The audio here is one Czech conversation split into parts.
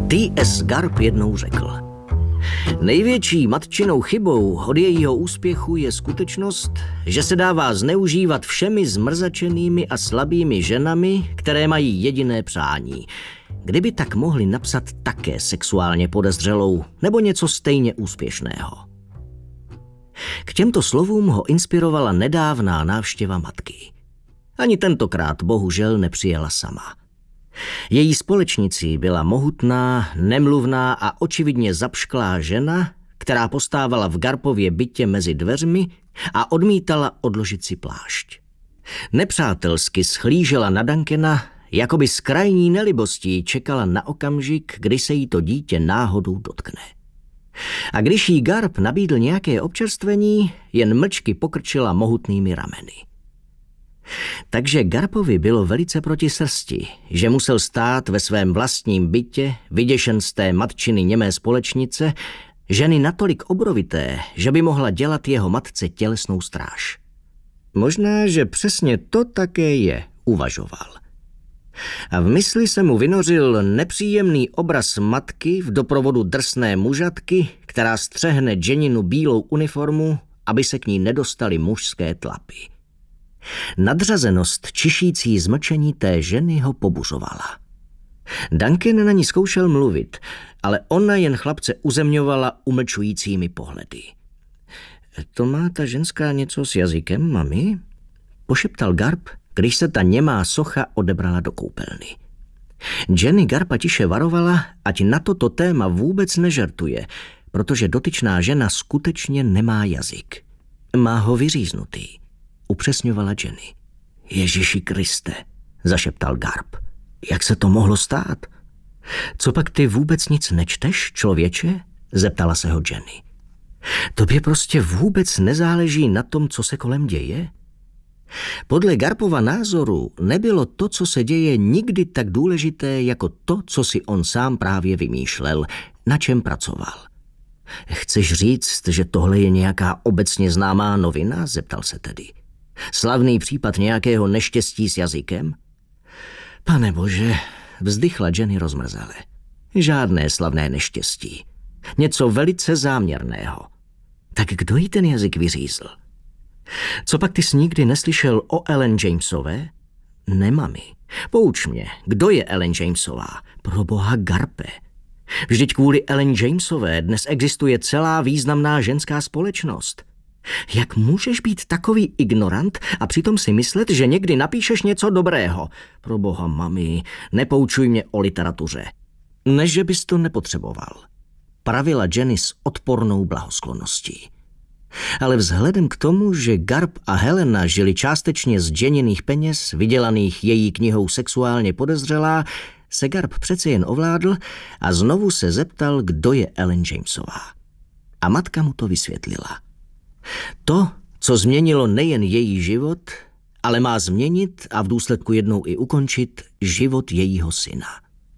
T.S. Garp jednou řekl: největší matčinou chybou od jejího úspěchu je skutečnost, že se dává zneužívat všemi zmrzačenými a slabými ženami, které mají jediné přání. Kdyby tak mohli napsat také sexuálně podezřelou nebo něco stejně úspěšného. K těmto slovům ho inspirovala nedávná návštěva matky. Ani tentokrát bohužel nepřijela sama. Její společnicí byla mohutná, nemluvná a očividně zapšklá žena, která postávala v Garpově bytě mezi dveřmi a odmítala odložit si plášť. Nepřátelsky schlížela na Duncana, jakoby s krajní nelibostí čekala na okamžik, kdy se jí to dítě náhodou dotkne. A když jí Garp nabídl nějaké občerstvení, jen mlčky pokrčila mohutnými rameny. Takže Garpovi bylo velice proti srsti, že musel stát ve svém vlastním bytě, vyděšen z té matčiny němé společnice, ženy natolik obrovité, že by mohla dělat jeho matce tělesnou stráž. Možná, že přesně to také je, uvažoval. A v mysli se mu vynořil nepříjemný obraz matky v doprovodu drsné mužatky, která střehne Jeninu bílou uniformu, aby se k ní nedostaly mužské tlapy. Nadřazenost čišící zmlčení té ženy ho pobuřovala. Duncan na ní zkoušel mluvit, ale ona jen chlapce uzemňovala umlčujícími pohledy. To má ta ženská něco s jazykem, mami? Pošeptal Garp, když se ta němá socha odebrala do koupelny. Jenny Garpa tiše varovala, ať na toto téma vůbec nežertuje, protože dotyčná žena skutečně nemá jazyk. Má ho vyříznutý, upřesňovala Jenny. Ježiši Kriste, zašeptal Garp. Jak se to mohlo stát? Co pak ty vůbec nic nečteš, člověče? Zeptala se ho Jenny. Tobě prostě vůbec nezáleží na tom, co se kolem děje? Podle Garpova názoru nebylo to, co se děje, nikdy tak důležité jako to, co si on sám právě vymýšlel, na čem pracoval. Chceš říct, že tohle je nějaká obecně známá novina? Zeptal se tedy. Slavný případ nějakého neštěstí s jazykem? Pane bože, vzdychla Jenny rozmrzele. Žádné slavné neštěstí. Něco velice záměrného. Tak kdo jí ten jazyk vyřízl? Co pak ty jsi nikdy neslyšel o Ellen Jamesové? Ne, mami. Pouč mě, kdo je Ellen Jamesová? Pro boha, Garpe. Vždyť kvůli Ellen Jamesové dnes existuje celá významná ženská společnost. Jak můžeš být takový ignorant a přitom si myslet, že někdy napíšeš něco dobrého? Pro boha, mami, nepoučuj mě o literatuře. Než že bys to nepotřeboval. Pravila Jenny s odpornou blahosklonností. Ale vzhledem k tomu, že Garp a Helena žili částečně z Jenniných peněz, vydělaných její knihou Sexuálně podezřelá, se Garp přece jen ovládl a znovu se zeptal, kdo je Ellen Jamesová. A matka mu to vysvětlila. To, co změnilo nejen její život, ale má změnit a v důsledku jednou i ukončit život jejího syna.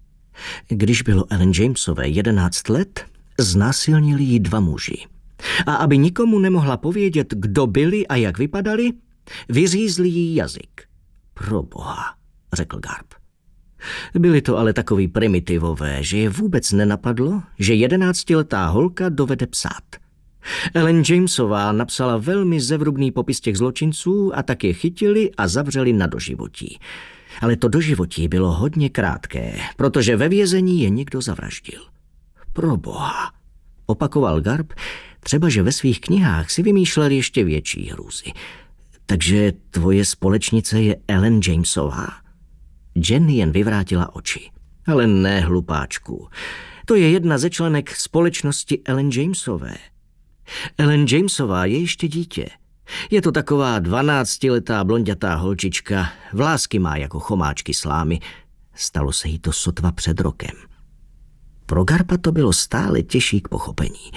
Když bylo Ellen Jamesové 11 let, znásilnili ji 2 muži. A aby nikomu nemohla povědět, kdo byli a jak vypadali, vyřízli jí jazyk. Pro boha, řekl Garp. Byli to ale takový primitivové, že je vůbec nenapadlo, že 11letá holka dovede psát. Ellen Jamesová napsala velmi zevrubný popis těch zločinců a tak je chytili a zavřeli na doživotí. Ale to doživotí bylo hodně krátké, protože ve vězení je někdo zavraždil. Pro boha, opakoval Garp, třeba že ve svých knihách si vymýšlel ještě větší hrůzy. Takže tvoje společnice je Ellen Jamesová? Jenny jen vyvrátila oči. Ale ne, hlupáčku. To je jedna ze členek společnosti Ellen Jamesové. Ellen Jamesová je ještě dítě. Je to taková 12letá blonďatá holčička, vlásky má jako chomáčky slámy. Stalo se jí to sotva před rokem. Pro Garpa to bylo stále těžší k pochopení.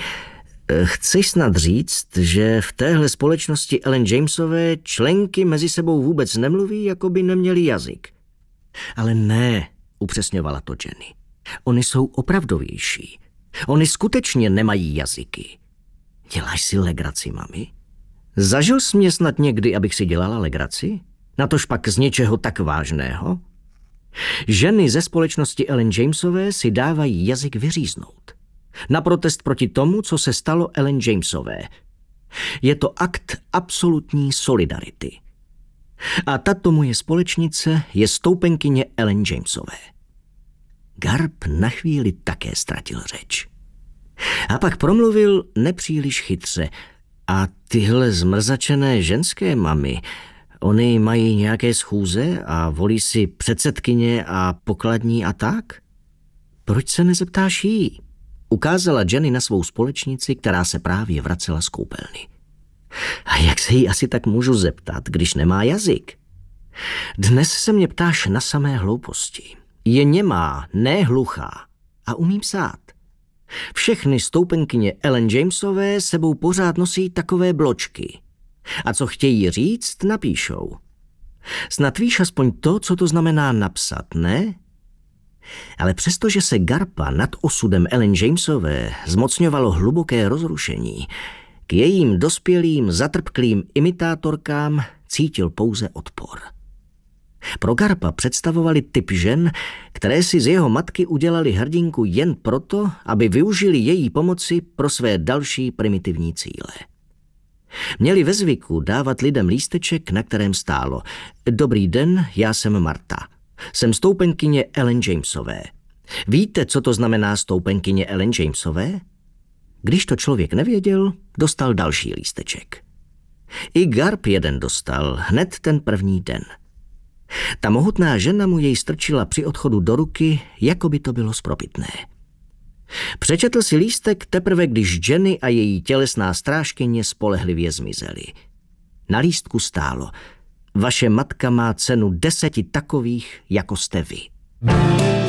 Chceš snad říct, že v téhle společnosti Ellen Jamesové členky mezi sebou vůbec nemluví, jako by neměli jazyk? Ale ne, upřesňovala to Jenny. Oni jsou opravdovější. Oni skutečně nemají jazyky. Děláš si legraci, mami? Zažil jsi mě snad někdy, abych si dělala legraci? Natož pak z něčeho tak vážného? Ženy ze společnosti Ellen Jamesové si dávají jazyk vyříznout. Na protest proti tomu, co se stalo Ellen Jamesové. Je to akt absolutní solidarity. A tato moje společnice je stoupenkyně Ellen Jamesové. Garp na chvíli také ztratil řeč. A pak promluvil nepříliš chytře. A tyhle zmrzačené ženské mamy, oni mají nějaké schůze a volí si předsedkyně a pokladní a tak? Proč se nezeptáš jí? Ukázala Jenny na svou společnici, která se právě vracela z koupelny. A jak se jí asi tak můžu zeptat, když nemá jazyk? Dnes se mě ptáš na samé hlouposti. Je němá, ne hluchá. A umí psát. Všechny stoupenkyně Ellen Jamesové sebou pořád nosí takové bločky. A co chtějí říct, napíšou. Snad víš aspoň to, co to znamená napsat, ne? Ale přestože se Garpa nad osudem Ellen Jamesové zmocňovalo hluboké rozrušení, k jejím dospělým, zatrpklým imitátorkám cítil pouze odpor. Pro Garpa představovali typ žen, které si z jeho matky udělali hrdinku jen proto, aby využili její pomoci pro své další primitivní cíle. Měli ve zvyku dávat lidem lísteček, na kterém stálo: Dobrý den, já jsem Marta. Jsem stoupenkyně Ellen Jamesové. Víte, co to znamená stoupenkyně Ellen Jamesové? Když to člověk nevěděl, dostal další lísteček. I Garp jeden dostal, hned ten první den. Ta mohutná žena mu jej strčila při odchodu do ruky, jako by to bylo spropitné. Přečetl si lístek teprve, když Jenny a její tělesná strážkyně spolehlivě zmizely. Na lístku stálo: Vaše matka má cenu 10 takových, jako jste vy.